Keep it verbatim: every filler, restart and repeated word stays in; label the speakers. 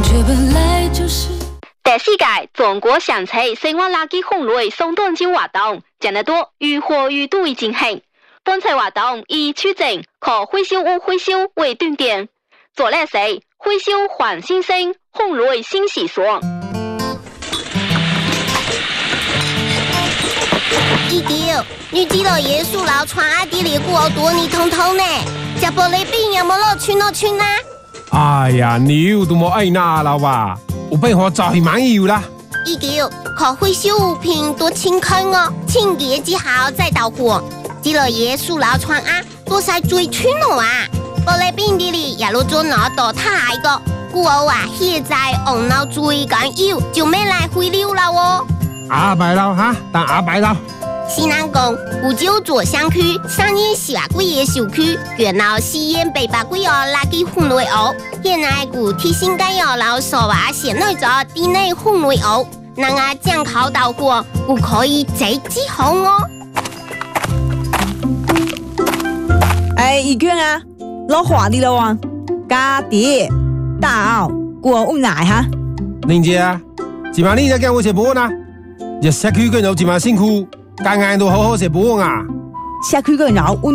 Speaker 1: 这本来就是
Speaker 2: 第四届中国上车生活垃圾分类送短招活动，今日多如火如荼进行。本次活动以取证和回收物回收为重点，做类是回收换新生，分类新习俗。
Speaker 3: 一条，你知道耶稣老传阿迪里古好多你通通呢？食玻璃饼有冇落去落去呢？
Speaker 4: 哎呀，你都冇爱拿了吧？我被我早去蛮有啦。
Speaker 3: 一条，可回收物品多清空哦，清洁之后再到货。知道耶稣老传啊，多晒最穿咯啊！玻璃饼啲里也落咗攞到太個，古好啊，現在紅腦最緊要就咩嚟回流啦喎！
Speaker 4: 阿白佬哈，但阿白佬。
Speaker 3: 西南港古州左乡區三年四百幾嘅小區，原來西煙八百幾個垃圾分類屋，現在古提醒緊要老手啊，現內咗地內分類屋，能啊將口到貨，古可以直接好哦。
Speaker 5: 哎，怡娟啊，攞華啲啦喎，家啲大澳過屋奶哈。
Speaker 4: 玲姐啊，今晚你在跟我食飯啊？日社區嘅有今晚辛苦，間間都好好食飯啊。
Speaker 5: 社區嘅有